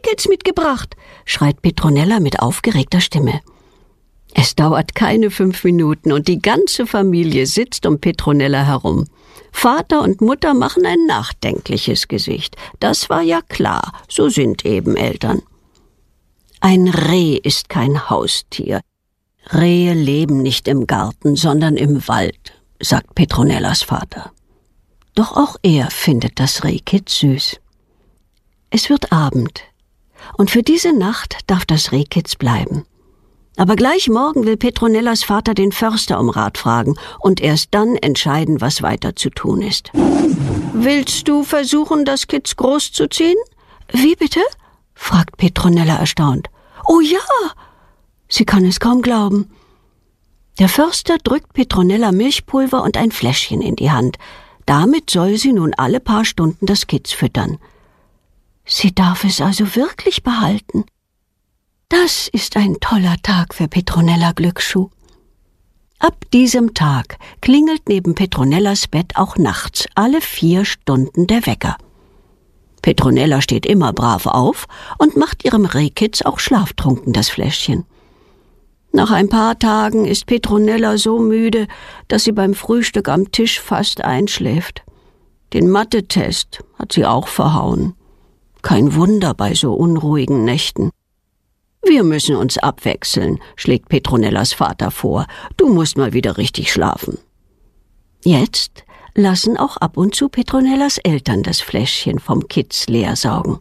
Rehkitz mitgebracht«, schreit Petronella mit aufgeregter Stimme. Es dauert keine 5 Minuten und die ganze Familie sitzt um Petronella herum. Vater und Mutter machen ein nachdenkliches Gesicht. Das war ja klar, so sind eben Eltern. Ein Reh ist kein Haustier. Rehe leben nicht im Garten, sondern im Wald, sagt Petronellas Vater. Doch auch er findet das Rehkitz süß. Es wird Abend und für diese Nacht darf das Rehkitz bleiben. Aber gleich morgen will Petronellas Vater den Förster um Rat fragen und erst dann entscheiden, was weiter zu tun ist. »Willst du versuchen, das Kitz großzuziehen?« »Wie bitte?« fragt Petronella erstaunt. »Oh ja!« Sie kann es kaum glauben. Der Förster drückt Petronella Milchpulver und ein Fläschchen in die Hand. Damit soll sie nun alle paar Stunden das Kitz füttern. Sie darf es also wirklich behalten. Das ist ein toller Tag für Petronella Glücksschuh. Ab diesem Tag klingelt neben Petronellas Bett auch nachts alle 4 Stunden der Wecker. Petronella steht immer brav auf und macht ihrem Rehkitz auch schlaftrunken das Fläschchen. Nach ein paar Tagen ist Petronella so müde, dass sie beim Frühstück am Tisch fast einschläft. Den Mathe-Test hat sie auch verhauen. Kein Wunder bei so unruhigen Nächten. »Wir müssen uns abwechseln«, schlägt Petronellas Vater vor. »Du musst mal wieder richtig schlafen.« Jetzt lassen auch ab und zu Petronellas Eltern das Fläschchen vom Kitz leer saugen.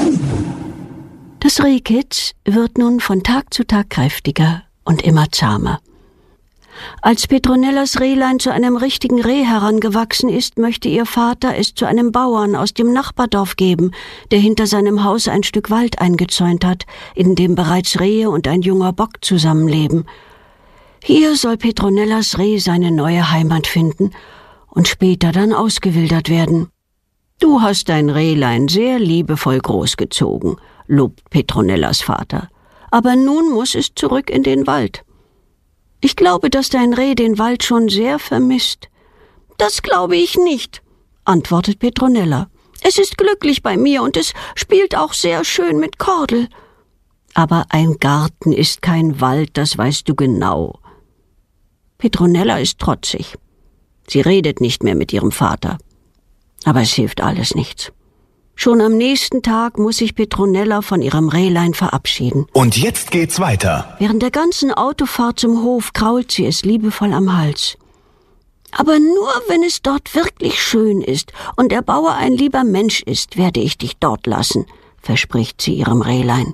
Das Rehkitz wird nun von Tag zu Tag kräftiger und immer zahmer. Als Petronellas Rehlein zu einem richtigen Reh herangewachsen ist, möchte ihr Vater es zu einem Bauern aus dem Nachbardorf geben, der hinter seinem Haus ein Stück Wald eingezäunt hat, in dem bereits Rehe und ein junger Bock zusammenleben. Hier soll Petronellas Reh seine neue Heimat finden und später dann ausgewildert werden. »Du hast dein Rehlein sehr liebevoll großgezogen«, lobt Petronellas Vater. »Aber nun muss es zurück in den Wald.« »Ich glaube, dass dein Reh den Wald schon sehr vermisst.« »Das glaube ich nicht«, antwortet Petronella. »Es ist glücklich bei mir und es spielt auch sehr schön mit Kordel.« »Aber ein Garten ist kein Wald, das weißt du genau.« Petronella ist trotzig. Sie redet nicht mehr mit ihrem Vater. Aber es hilft alles nichts. Schon am nächsten Tag muss sich Petronella von ihrem Rehlein verabschieden. Und jetzt geht's weiter. Während der ganzen Autofahrt zum Hof krault sie es liebevoll am Hals. »Aber nur, wenn es dort wirklich schön ist und der Bauer ein lieber Mensch ist, werde ich dich dort lassen«, verspricht sie ihrem Rehlein.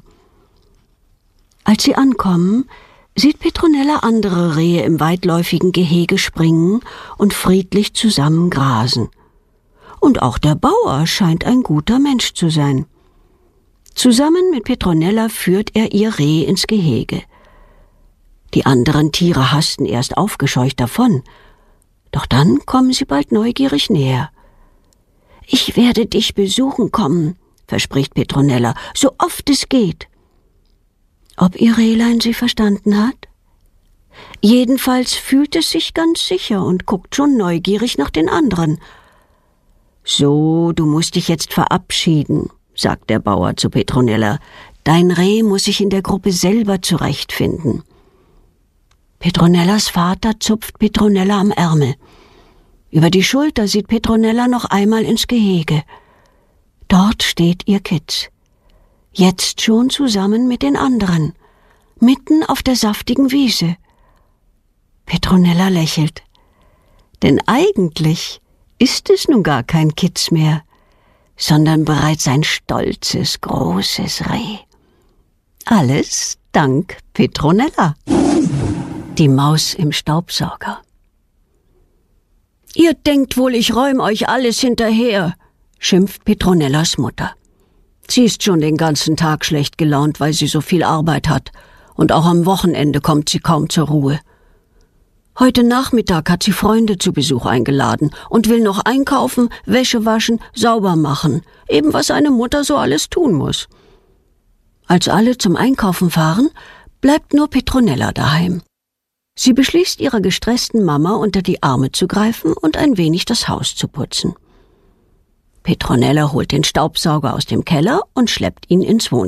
Als sie ankommen, sieht Petronella andere Rehe im weitläufigen Gehege springen und friedlich zusammen grasen. Und auch der Bauer scheint ein guter Mensch zu sein. Zusammen mit Petronella führt er ihr Reh ins Gehege. Die anderen Tiere hasten erst aufgescheucht davon, doch dann kommen sie bald neugierig näher. »Ich werde dich besuchen kommen«, verspricht Petronella, »so oft es geht.« Ob ihr Rehlein sie verstanden hat? Jedenfalls fühlt es sich ganz sicher und guckt schon neugierig nach den anderen. »So, du musst dich jetzt verabschieden«, sagt der Bauer zu Petronella. »Dein Reh muss sich in der Gruppe selber zurechtfinden.« Petronellas Vater zupft Petronella am Ärmel. Über die Schulter sieht Petronella noch einmal ins Gehege. Dort steht ihr Kitz. Jetzt schon zusammen mit den anderen, mitten auf der saftigen Wiese. Petronella lächelt. Denn eigentlich ist es nun gar kein Kitz mehr, sondern bereits ein stolzes, großes Reh. Alles dank Petronella. Die Maus im Staubsauger. »Ihr denkt wohl, ich räum euch alles hinterher«, schimpft Petronellas Mutter. Sie ist schon den ganzen Tag schlecht gelaunt, weil sie so viel Arbeit hat, und auch am Wochenende kommt sie kaum zur Ruhe. Heute Nachmittag hat sie Freunde zu Besuch eingeladen und will noch einkaufen, Wäsche waschen, sauber machen, eben was eine Mutter so alles tun muss. Als alle zum Einkaufen fahren, bleibt nur Petronella daheim. Sie beschließt, ihrer gestressten Mama unter die Arme zu greifen und ein wenig das Haus zu putzen. Petronella holt den Staubsauger aus dem Keller und schleppt ihn ins Wohnzimmer.